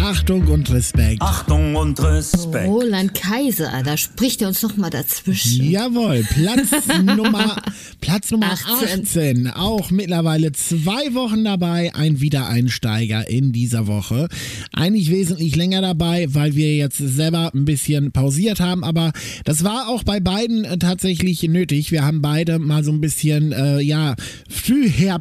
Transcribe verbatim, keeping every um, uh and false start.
Achtung und Respekt. Achtung und Respekt. Roland Kaiser, da spricht er uns noch mal dazwischen. Jawohl, Platz Nummer, Platz Nummer achtzehn. achtzehn. Auch mittlerweile zwei Wochen dabei, ein Wiedereinsteiger in dieser Woche. Eigentlich wesentlich länger dabei, weil wir jetzt selber ein bisschen pausiert haben, aber das war auch bei beiden äh, tatsächlich nötig. Wir haben beide mal so ein bisschen, äh, ja, Frühherbst